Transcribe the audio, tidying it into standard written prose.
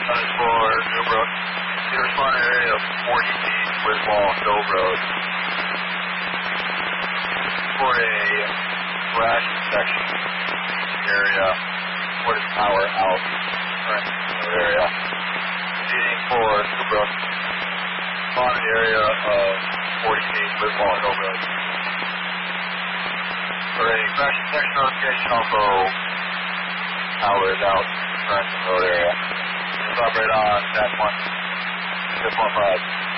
for Newbrook. The responder area of 40 feet with wall Hill Road. For a crash detection area, what is power out current area. Proceeding for Newbrook. Responder area of 40 feet with wall Hill Road. For a crash detection notification, also power is out current road area. Let's operate on that 1, 5.